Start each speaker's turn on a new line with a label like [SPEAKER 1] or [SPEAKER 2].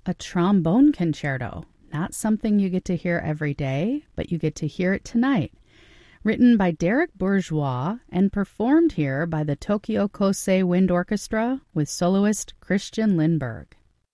[SPEAKER 1] A trombone concerto. Not something you get to hear every day, but you get to hear it tonight. Written by Derek Bourgeois and performed here by the Tokyo Kosei Wind Orchestra with soloist Christian Lindberg.